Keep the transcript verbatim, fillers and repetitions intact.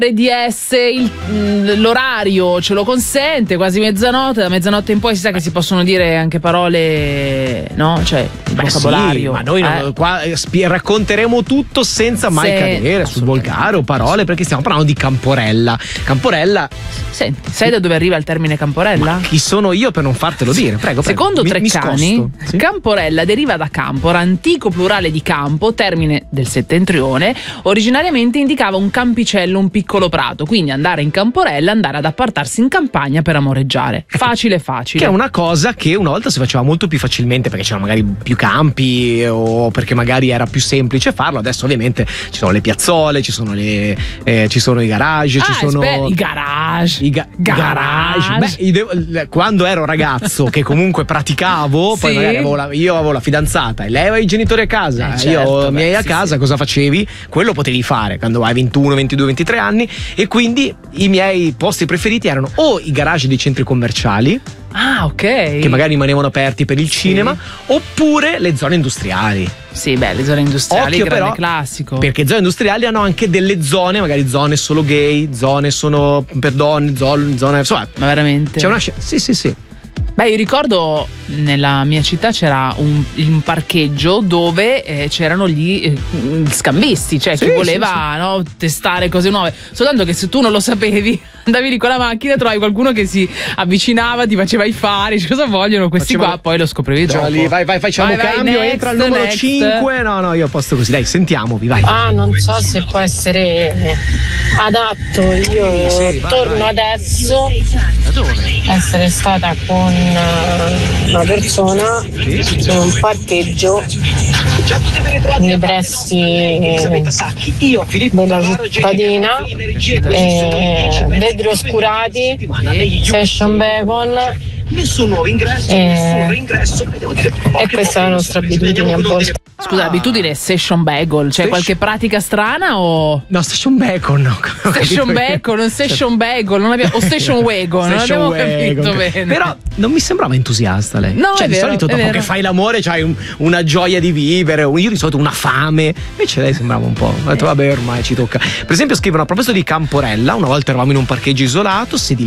D S, il, l'orario ce lo consente, quasi mezzanotte, da mezzanotte in poi si sa che si possono dire anche parole, no? Cioè, il Beh, vocabolario. Sì, ma noi eh? non, qua spi- racconteremo tutto senza mai Se, cadere sul volgare o parole, perché stiamo parlando di Camporella. Camporella. Senti, sai da dove arriva il termine Camporella? Ma chi sono io per non fartelo dire? Prego, prego. Secondo mi, Treccani, mi sì? Camporella deriva da campora, antico plurale di campo, termine del settentrione. Originariamente indicava un campicello, un piccolo prato. Quindi andare in Camporella, andare ad appartarsi in campagna per amoreggiare. Facile, facile. Che è una cosa che una volta si faceva molto più facilmente, perché c'erano magari più campi o perché magari era più semplice farlo. Adesso ovviamente ci sono le piazzole, ci sono le eh, ci sono i garage, ah, ci sono aspetta, i garage. I ga- garage. garage. Beh, io devo- quando ero ragazzo che comunque praticavo, Sì. poi magari avevo la, io avevo la fidanzata e lei aveva i genitori a casa, Eh, certo, io ho i miei beh, a sì, casa, sì. cosa facevi? Quello potevi fare quando hai ventuno, ventidue, ventitré anni, e quindi i miei posti preferiti erano o i garage dei centri commerciali, Ah, ok. che magari rimanevano aperti per il Sì. cinema, oppure le zone industriali. Sì, beh, le zone industriali, Occhio grande però, classico. perché zone industriali hanno anche delle zone, magari zone solo gay, zone solo per donne, zone, zone insomma, Ma veramente? c'è una sc- sì, sì, sì. Beh, io ricordo nella mia città c'era un, un parcheggio dove eh, c'erano gli eh, scambisti, cioè Sì, chi voleva sì, no, testare cose nuove. Soltanto che se tu non lo sapevi, andavi lì con la macchina, trovavi qualcuno che si avvicinava, ti faceva i fari, cioè, cosa vogliono questi Facciamo- qua, poi lo scoprivi dopo. Lì, vai, vai, facciamo Vai, vai, cambio, next, entra al numero next. cinque. No, no, io posto così. Dai, sentiamovi, vai. Ah, non so se può essere adatto. Io Sì, vai, torno vai. adesso Da dove? essere stata con eh, una persona in un parcheggio nei pressi della cittadina, eh, vetri oscurati, session bacon. Nessun nuovo ingresso, Eh, nessun nuovo ingresso. E questa è la nostra abitudine a volte. Scusa, l'abitudine è session bagel, c'è Session- qualche pratica strana o No, station bacon, no. session bacon, non session bagel, non abbiamo, o station wagon, non Station abbiamo capito wagon. bene. Però non mi sembrava entusiasta lei. No, cioè, è di vero, solito è dopo vero. che fai l'amore c'hai un- una gioia di vivere, io di solito una fame. Invece lei sembrava un po'. Ho detto, vabbè, ormai ci tocca. Per esempio, scrivono a proposito di Camporella, una volta eravamo in un parcheggio isolato, sedili